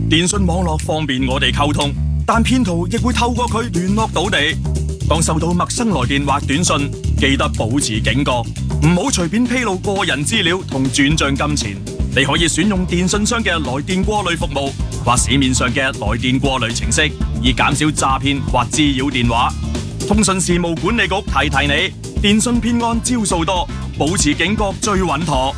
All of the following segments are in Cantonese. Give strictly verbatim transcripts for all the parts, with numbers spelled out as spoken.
電訊網絡方便我哋溝通，但騙徒亦會透過佢聯絡到你。當收到陌生來電或短信，記得保持警覺，唔好隨便披露個人資料同轉賬金錢。你可以選用電信商嘅來電過濾服務，或市面上嘅來電過濾程式，以減少詐騙或滋擾電話。通訊事務管理局提提你，電信騙案招數多，保持警覺最穩妥。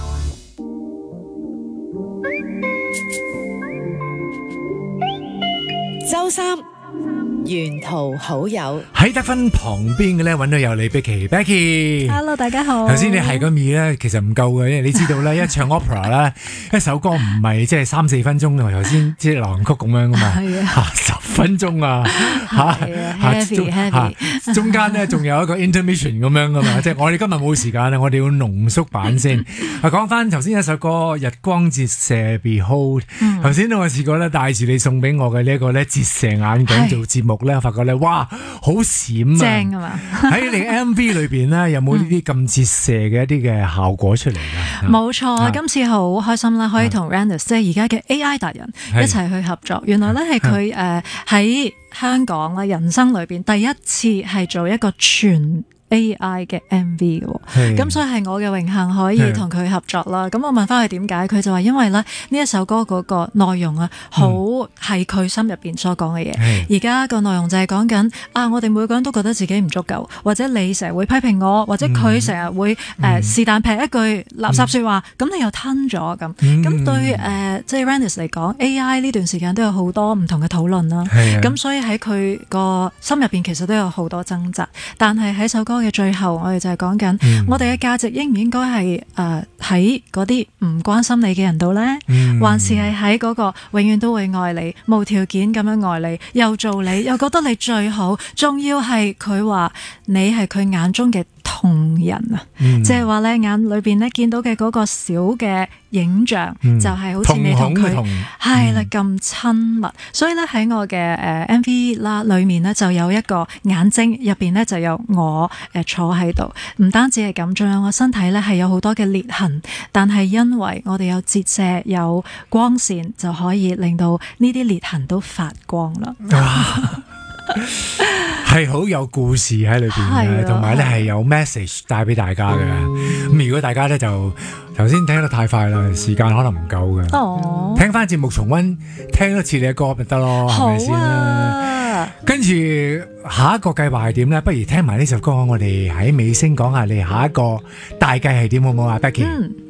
周三沿途好友喺得分旁邊嘅咧，揾到有李碧琪 Becky。 Hello， 大家好。 頭先你係個咪咧，其實唔夠嘅，因為你知道咧，一唱 opera 咧，一首歌唔係即係三四分鐘，頭先即係流行曲咁樣噶嘛， 係啊， 十分鐘啊，吓 ，heavy heavy， 中間咧仲有一個 intermission 咁樣噶嘛，即係我哋今日冇時間啦，我哋要濃縮版先。啊，講翻頭先一首歌《日光折射 Behold》，頭先我試過咧帶住你送俾我嘅呢一個咧折射眼鏡做節目咧，我發覺咧哇好閃啊！ 正啊嘛！ 喺你 M V 裏邊咧，有冇呢啲咁折射嘅一啲嘅效果出嚟㗎？ 冇錯，今次好開心啦，可以同 Randus 即係而家嘅 A I 達人一齊去合作。原來咧係佢誒喺香港啦，人生裏邊第一次係做一個全A I 嘅 M V 嘅，咁所以係我嘅榮幸可以同佢合作啦。咁我問翻佢點解，佢就話因為咧呢一首歌嗰個內容啊，好係佢心入邊所講嘅嘢。而家個內容就係講緊啊，我哋每個人都覺得自己唔足夠，或者你成日會批評我，或者佢成日會誒是但劈一句垃圾說話，咁、嗯、你又吞咗咁。咁、嗯、對誒、呃，即係 Randus 嚟講 ，A I 呢段時間都有好多唔同嘅討論啦。咁所以喺佢個心入邊其實都有好多掙扎，但係喺首歌嘅最後，我哋就係講緊，嗯、我哋嘅價值應唔應該係誒喺嗰啲唔關心你嘅人度呢？嗯、還是係喺嗰個永遠都會愛你、無條件咁樣愛你，又做你，又覺得你最好，仲要係佢話你係佢眼中嘅同人啊！即係話咧眼裏邊咧見到嘅嗰個小嘅影像，嗯、就係好似你同佢係啦咁親密，所以咧喺我嘅誒 M V 啦裏面咧就有一個眼睛入邊咧就有我誒坐喺度，唔單止係咁，仲有我身體咧係有好多嘅裂痕，但係因為我哋有折射有光線，就可以令到呢啲裂痕都發光啦。 係好有故事喺裏邊嘅，同埋咧係有 message 帶俾大家嘅。咁、嗯、如果大家咧就頭先聽得太快啦，時間可能唔夠嘅。哦，聽翻節目重溫，聽多次你嘅歌咪得咯，係咪先啦？跟住下一個計劃係點咧？不如聽埋呢首歌，我哋喺尾聲講下你下一個大計係點好唔好啊 Becky？嗯